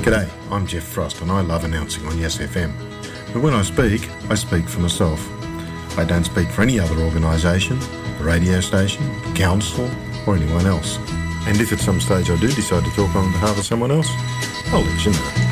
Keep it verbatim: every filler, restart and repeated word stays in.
G'day, I'm Jeff Frost and I love announcing on Yes F M. But when I speak, I speak for myself. I don't speak for any other organisation, the radio station, the council or anyone else. And if at some stage I do decide to talk on behalf of someone else, I'll let you know.